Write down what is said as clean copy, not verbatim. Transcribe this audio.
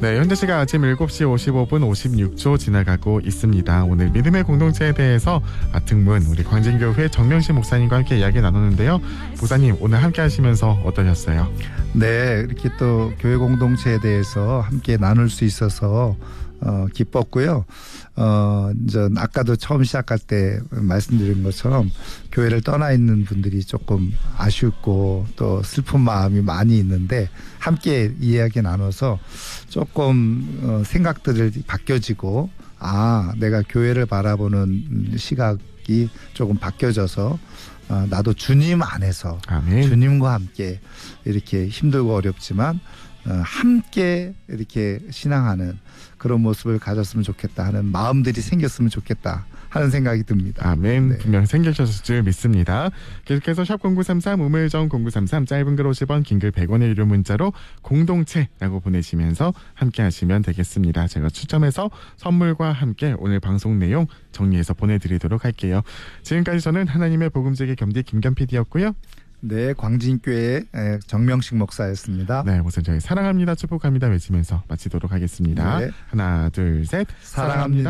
네, 현재 시각 아침 7시 55분 56초 지나가고 있습니다. 오늘 믿음의 공동체에 대해서 등문 우리 광진교회 정명식 목사님과 함께 이야기 나누는데요. 목사님, 오늘 함께 하시면서 어떠셨어요? 네, 이렇게 또 교회 공동체에 대해서 함께 나눌 수 있어서 기뻤고요. 이제 아까도 처음 시작할 때 말씀드린 것처럼 교회를 떠나 있는 분들이 조금 아쉽고 또 슬픈 마음이 많이 있는데 함께 이야기 나눠서 조금 생각들을 바뀌어지고 내가 교회를 바라보는 시각이 조금 바뀌어져서 나도 주님 안에서 아멘. 주님과 함께 이렇게 힘들고 어렵지만 함께 이렇게 신앙하는 그런 모습을 가졌으면 좋겠다 하는 마음들이 생겼으면 좋겠다 하는 생각이 듭니다. 아멘. 네. 분명 생기셨을 줄 믿습니다. 계속해서 샵 0933 우물정 0933 짧은 글 50원 긴 글 100원의 유료 문자로 공동체라고 보내시면서 함께 하시면 되겠습니다. 제가 추첨해서 선물과 함께 오늘 방송 내용 정리해서 보내드리도록 할게요. 지금까지 저는 하나님의 복음제기 겸디 김견 PD였고요. 네, 광진교회 정명식 목사였습니다. 네, 우선 저희 사랑합니다, 축복합니다 외치면서 마치도록 하겠습니다. 네. 하나, 둘, 셋. 사랑합니다.